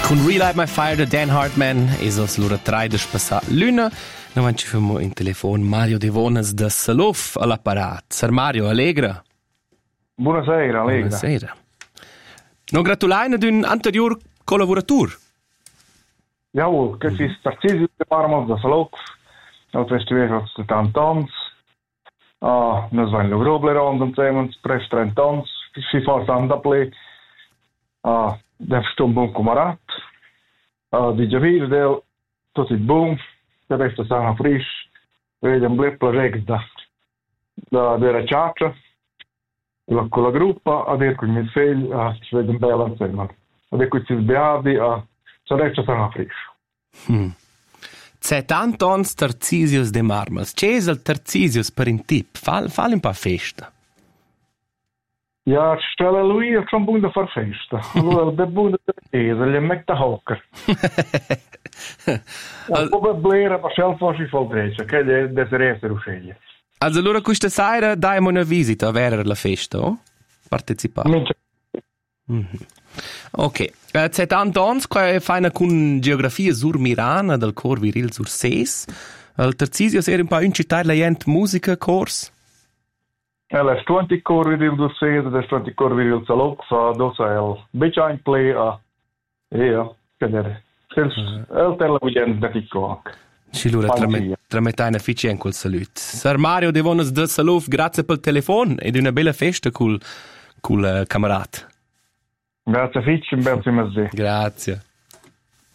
Con Relight My Fire da Dan Hartman esos lura trai da spassa luna. Non ci famo in telefon Mario Devonas da Saluf all'apparat. Sir Mario, allegra? Buonasera, allegra. Buonasera. Non gratulai ad un anterior collaboratur. Jawohl, che si starcisi de parmos da Saluf. Al festival de Tantons. Nos vain lo groblerond und zemens prest 30 ans. Si fa sandaple. Der stum bun kumarat. Di Javir del tot it bun. Der resta sana frisch. Vedem blepla regs da della ciaccia. Con la gruppa, adesso con i miei figli, ci vedono bene insieme. Adesso con i beati, ci resta sana frisch. C'è tanto ans Tarcisius de Marmels. C'è il Tarcisius per un tip? Falli un po' festa. Ja, stelle lui è schon buon da far festa. Allora, è buon da chiesa, gli mette a hocker. Come blera, ma self was si vol drecha, che è desereste rusceglie. Also allora questa sera diamo una visita a vedere la festa, o? Partecipare. Ok. C'è tanto ans che fai con geografia sur Mirana del cor viril sur Ses. Il Tarcisius era un po' in città la gente musica corso. Ela stwanti cor viril do Ses, da stwanti cor viril Salok, fa dosa el beetje play che dire. El tella vigent da ticco. Ci lura trametà una fici in quel salut. Sir Mario Devonas da Saluf, grazie per il telefono ed una bella festa col camarad. Grazie fici, un bel film a Grazie.